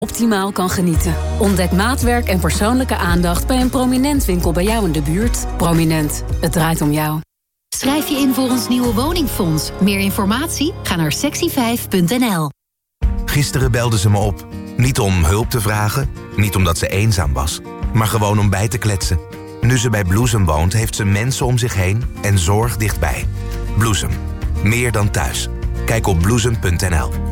optimaal kan genieten. Ontdek maatwerk en persoonlijke aandacht bij een Prominent winkel bij jou in de buurt. Prominent, het draait om jou. Schrijf je in voor ons nieuwe woningfonds. Meer informatie? Ga naar sectie5.nl. Gisteren belde ze me op. Niet om hulp te vragen, niet omdat ze eenzaam was, maar gewoon om bij te kletsen. Nu ze bij Bloesem woont, heeft ze mensen om zich heen en zorg dichtbij. Bloesem, meer dan thuis. Kijk op bloesem.nl.